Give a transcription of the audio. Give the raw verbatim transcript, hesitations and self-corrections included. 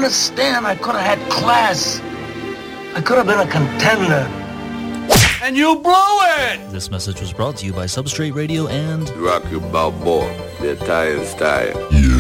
understand. I could have had class. I could have been a contender. And you blew it! This message was brought to you by Substrate Radio and Rocky Balboa, the Italian style. You.